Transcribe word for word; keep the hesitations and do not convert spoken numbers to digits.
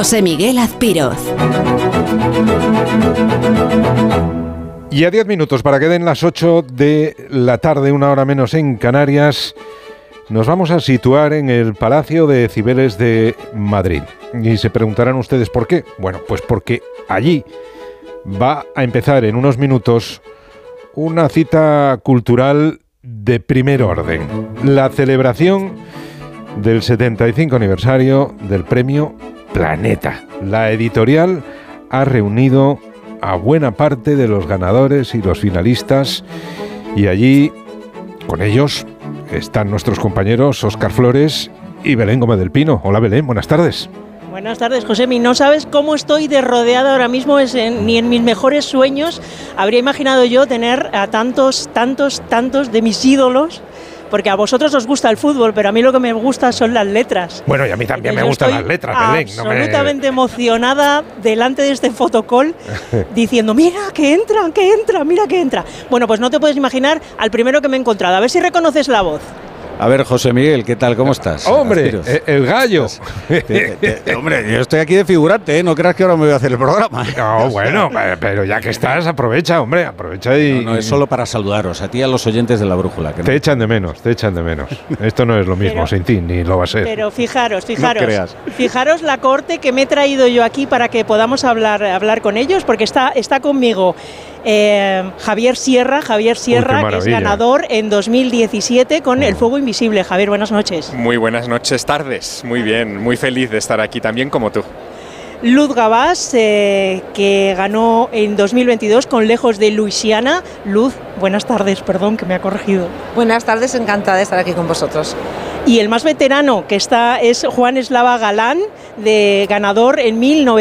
José Miguel Azpiroz. Y a diez minutos para que den las ocho de la tarde, una hora menos en Canarias, nos vamos a situar en el Palacio de Cibeles de Madrid. Y se preguntarán ustedes por qué. Bueno, pues porque allí va a empezar en unos minutos una cita cultural de primer orden. La celebración del setenta y cinco aniversario del premio Planeta. La editorial ha reunido a buena parte de los ganadores y los finalistas, y allí con ellos están nuestros compañeros Óscar Flores y Belén Gómez del Pino. Hola Belén, buenas tardes. Buenas tardes, Josemi. No sabes cómo estoy de rodeada ahora mismo, es en, ni en mis mejores sueños habría imaginado yo tener a tantos, tantos, tantos de mis ídolos. Porque a vosotros os gusta el fútbol, pero a mí lo que me gusta son las letras. Bueno, y a mí también me gustan las letras, Belén. Absolutamente no me... emocionada delante de este fotocall, diciendo, mira que entra, que entra, mira que entra. Bueno, pues no te puedes imaginar al primero que me he encontrado. A ver si reconoces la voz. A ver, José Miguel, ¿qué tal? ¿Cómo estás? ¡Hombre, el, el gallo! Te, te, te, hombre, yo estoy aquí de figurante, ¿eh? No creas que ahora me voy a hacer el programa. No, bueno, pero ya que estás, aprovecha, hombre, aprovecha y... No, no, es solo para saludaros, a ti y a los oyentes de La Brújula. Que te no. echan de menos, te echan de menos. Esto no es lo mismo pero, sin ti, ni lo va a ser. Pero fijaros, fijaros, no creas. Fijaros la corte que me he traído yo aquí para que podamos hablar, hablar con ellos, porque está, está conmigo eh, Javier Sierra, Javier Sierra, Uy, que es ganador en dos mil diecisiete con El Fuego Invisible. Javier, buenas noches. Muy buenas noches, tardes. Muy bien, muy feliz de estar aquí también como tú. Luz Gabás, eh, que ganó en dos mil veintidós con Lejos de Luisiana. Luz, buenas tardes, perdón, que me ha corregido. Buenas tardes, encantada de estar aquí con vosotros. Y el más veterano que está es Juan Eslava Galán, de ganador en mil novecientos